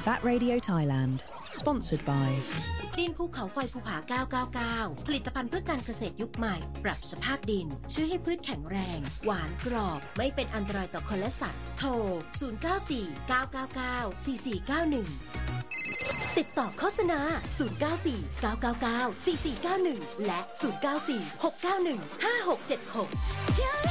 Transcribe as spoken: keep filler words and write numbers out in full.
V A T Radio Thailand Sponsored by ดินภูเขาไฟภูผาเก้าเก้าเก้าผลิตภัณฑ์เพื่อการเกษตรยุคใหม่ปรับสภาพดินช่วยให้พืชแข็งแรงหวานกรอบไม่เป็นอันตรายต่อคนและสัตว์โทรศูนย์ เก้า สี่ เก้า เก้า เก้า สี่ สี่ เก้า หนึ่งติดต่อโฆษณาศูนย์ เก้า สี่ เก้า เก้า เก้า สี่ สี่ เก้า หนึ่งและศูนย์ เก้า สี่ หก เก้า หนึ่ง ห้า หก เจ็ด หก